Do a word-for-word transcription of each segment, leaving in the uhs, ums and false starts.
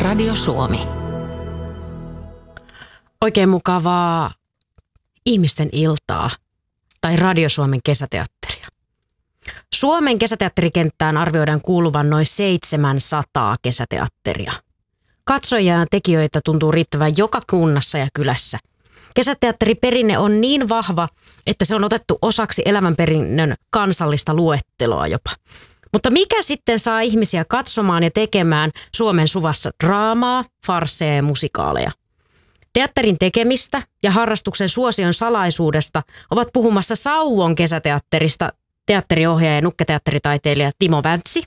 Radio Suomi. Oikein mukavaa ihmisten iltaa tai Radio Suomen kesäteatteria. Suomen kesäteatterikenttään arvioidaan kuuluvan noin seitsemänsataa kesäteatteria. Katsojia ja tekijöitä tuntuu riittävän joka kunnassa ja kylässä. Kesäteatteriperinne on niin vahva, että se on otettu osaksi elämänperinnön kansallista luetteloa jopa. Mutta mikä sitten saa ihmisiä katsomaan ja tekemään Suomen suvassa draamaa, farsseja ja musikaaleja? Teatterin tekemistä ja harrastuksen suosion salaisuudesta ovat puhumassa Sauvon kesäteatterista teatteriohjaaja ja nukketeatteritaiteilija Timo Väntsi.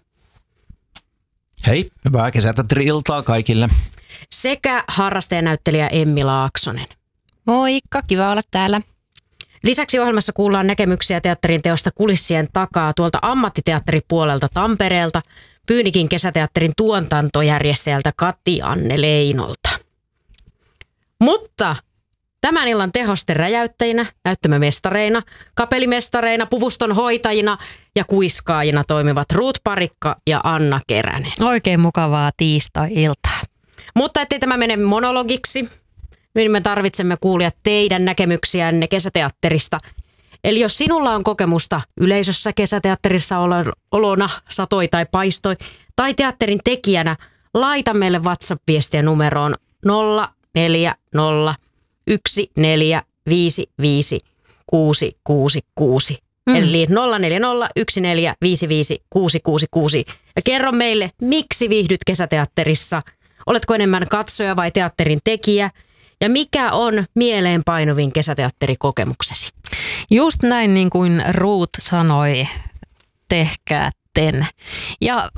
Hei, hyvää kesäteatteri-iltaa kaikille. Sekä harrastajanäyttelijä Emmi Laaksonen. Moikka, kiva olla täällä. Lisäksi ohjelmassa kuullaan näkemyksiä teatterin teosta kulissien takaa tuolta ammattiteatteripuolelta Tampereelta, Pyynikin kesäteatterin tuotantojärjestäjältä Kati Anne Leinolta. Mutta tämän illan tehosten räjäyttäjinä, näyttämömestareina, kapellimestareina, puvuston hoitajina ja kuiskaajina toimivat Ruut Parikka ja Anna Keränen. Oikein mukavaa tiistai-iltaa. Mutta ettei tämä mene monologiksi, niin me tarvitsemme kuulia teidän näkemyksiänne kesäteatterista. Eli jos sinulla on kokemusta yleisössä kesäteatterissa olona, satoi tai paistoi, tai teatterin tekijänä, laita meille WhatsApp-viestiä numeroon nolla neljä nolla yksi neljä viisi viisi kuusi kuusi kuusi. Mm. Eli nolla neljä nolla yksi neljä viisi viisi kuusi kuusi kuusi. Ja kerro meille, miksi viihdyt kesäteatterissa? Oletko enemmän katsoja vai teatterin tekijä? Ja mikä on mieleenpainuvin kesäteatterikokemuksesi? Just näin niin kuin Ruut sanoi, tehkäätten. Ja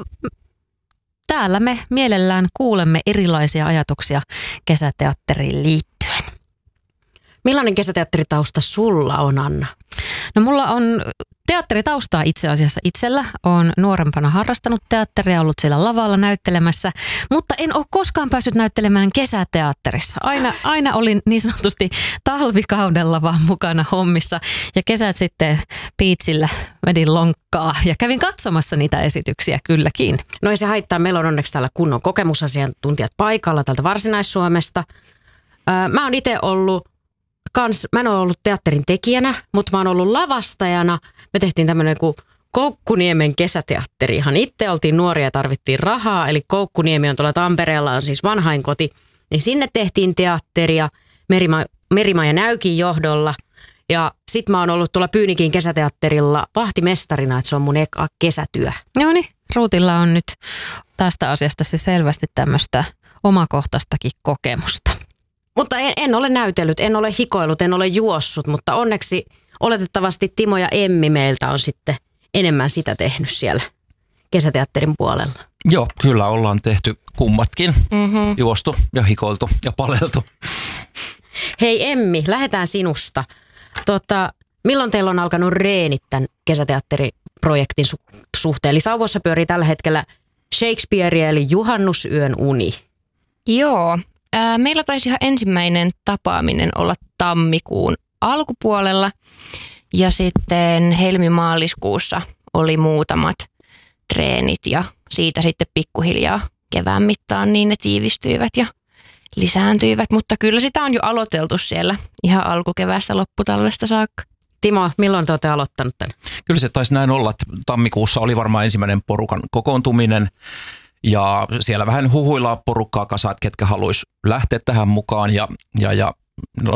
täällä me mielellään kuulemme erilaisia ajatuksia kesäteatteriin liittyen. Millainen kesäteatteritausta sulla on, Anna? No mulla on teatteritaustaa itse asiassa itsellä. Olen nuorempana harrastanut teatteria, ollut siellä lavalla näyttelemässä, mutta en ole koskaan päässyt näyttelemään kesäteatterissa. Aina, aina olin niin sanotusti talvikaudella vaan mukana hommissa ja kesät sitten piitsillä vedin lonkkaa ja kävin katsomassa niitä esityksiä kylläkin. No ei se haittaa, meillä on onneksi täällä kunnon kokemusasiantuntijat paikalla täältä Varsinais-Suomesta. Öö, mä oon itse ollut Kans, mä en ole ollut teatterin tekijänä, mutta mä oon ollut lavastajana. Me tehtiin tämmöinen kuin Koukkuniemen kesäteatteri. Ihan itse oltiin nuoria ja tarvittiin rahaa. Eli Koukkuniemi on tuolla Tampereella, on siis vanhainkoti. Niin sinne tehtiin teatteria Merima, Merimaja Näykin johdolla. Ja sit mä oon ollut tuolla Pyynikin kesäteatterilla vahtimestarina, että se on mun eka kesätyö. No niin, Ruutilla on nyt tästä asiasta se selvästi tämmöistä omakohtaistakin kokemusta. Mutta en, en ole näytellyt, en ole hikoillut, en ole juossut, mutta onneksi oletettavasti Timo ja Emmi meiltä on sitten enemmän sitä tehnyt siellä kesäteatterin puolella. Joo, kyllä ollaan tehty kummatkin, Mm-hmm. juostu ja hikoiltu ja paleltu. Hei Emmi, lähdetään sinusta. Tota, milloin teillä on alkanut reenit tämän kesäteatteriprojektin su- suhteen? Eli Sauvossa pyörii tällä hetkellä Shakespearea eli Juhannusyön uni. Joo. Meillä taisi ihan ensimmäinen tapaaminen olla tammikuun alkupuolella ja sitten helmimaaliskuussa oli muutamat treenit ja siitä sitten pikkuhiljaa kevään mittaan niin ne tiivistyivät ja lisääntyivät, mutta kyllä sitä on jo aloiteltu siellä ihan alkukeväästä lopputalvesta saakka. Timo, milloin te olette aloittanut tämän? Kyllä se taisi näin olla, että tammikuussa oli varmaan ensimmäinen porukan kokoontuminen. Ja siellä vähän huhuillaan porukkaa kasaan, ketkä haluaisi lähteä tähän mukaan ja, ja, ja